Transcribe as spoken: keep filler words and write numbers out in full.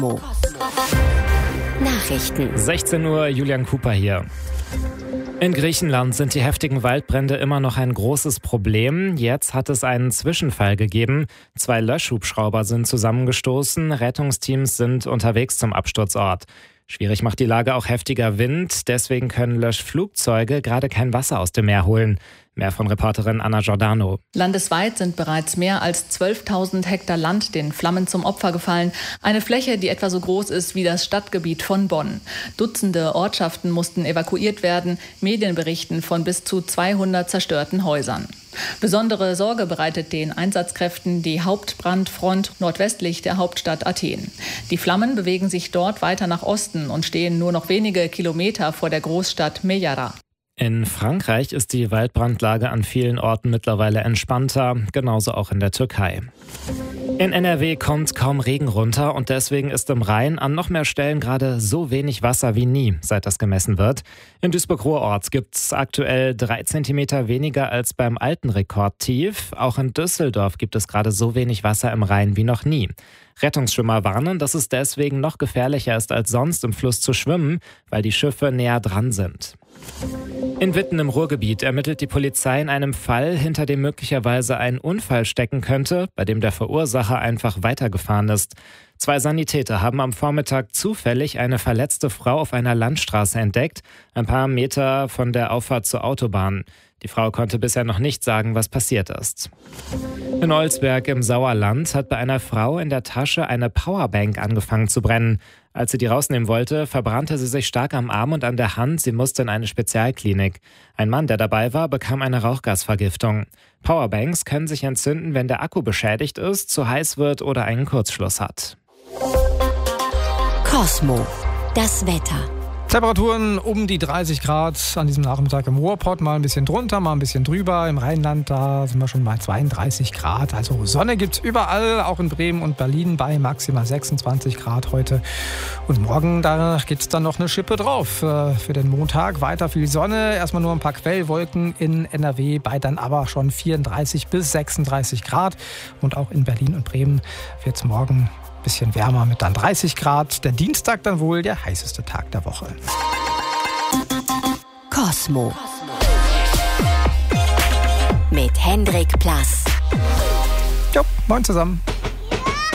Nachrichten. sechzehn Uhr, Julian Cooper hier. In Griechenland sind die heftigen Waldbrände immer noch ein großes Problem. Jetzt hat es einen Zwischenfall gegeben. Zwei Löschhubschrauber sind zusammengestoßen. Rettungsteams sind unterwegs zum Absturzort. Schwierig macht die Lage auch heftiger Wind. Deswegen können Löschflugzeuge gerade kein Wasser aus dem Meer holen. Mehr von Reporterin Anna Giordano. Landesweit sind bereits mehr als zwölftausend Hektar Land den Flammen zum Opfer gefallen. Eine Fläche, die etwa so groß ist wie das Stadtgebiet von Bonn. Dutzende Ortschaften mussten evakuiert werden. Medien berichten von bis zu zweihundert zerstörten Häusern. Besondere Sorge bereitet den Einsatzkräften die Hauptbrandfront nordwestlich der Hauptstadt Athen. Die Flammen bewegen sich dort weiter nach Osten und stehen nur noch wenige Kilometer vor der Großstadt Mejara. In Frankreich ist die Waldbrandlage an vielen Orten mittlerweile entspannter, genauso auch in der Türkei. In N R W kommt kaum Regen runter und deswegen ist im Rhein an noch mehr Stellen gerade so wenig Wasser wie nie, seit das gemessen wird. In Duisburg-Ruhrort gibt es aktuell drei Zentimeter weniger als beim alten Rekordtief. Auch in Düsseldorf gibt es gerade so wenig Wasser im Rhein wie noch nie. Rettungsschwimmer warnen, dass es deswegen noch gefährlicher ist als sonst im Fluss zu schwimmen, weil die Schiffe näher dran sind. In Witten im Ruhrgebiet ermittelt die Polizei in einem Fall, hinter dem möglicherweise ein Unfall stecken könnte, bei dem der Verursacher einfach weitergefahren ist. Zwei Sanitäter haben am Vormittag zufällig eine verletzte Frau auf einer Landstraße entdeckt, ein paar Meter von der Auffahrt zur Autobahn. Die Frau konnte bisher noch nicht sagen, was passiert ist. In Olsberg im Sauerland hat bei einer Frau in der Tasche eine Powerbank angefangen zu brennen. Als sie die rausnehmen wollte, verbrannte sie sich stark am Arm und an der Hand. Sie musste in eine Spezialklinik. Ein Mann, der dabei war, bekam eine Rauchgasvergiftung. Powerbanks können sich entzünden, wenn der Akku beschädigt ist, zu heiß wird oder einen Kurzschluss hat. Cosmo, das Wetter. Temperaturen um die dreißig Grad an diesem Nachmittag im Ruhrpott, mal ein bisschen drunter, mal ein bisschen drüber. Im Rheinland, da sind wir schon bei zweiunddreißig Grad. Also Sonne gibt's überall, auch in Bremen und Berlin bei maximal sechsundzwanzig Grad heute. Und morgen, da gibt's dann noch eine Schippe drauf für den Montag. Weiter viel Sonne, erstmal nur ein paar Quellwolken in N R W, bei dann aber schon vierunddreißig bis sechsunddreißig Grad. Und auch in Berlin und Bremen wird's morgen bisschen wärmer mit dann dreißig Grad. Der Dienstag dann wohl der heißeste Tag der Woche. Cosmo. Mit Hendrik Plass. Jo, moin zusammen.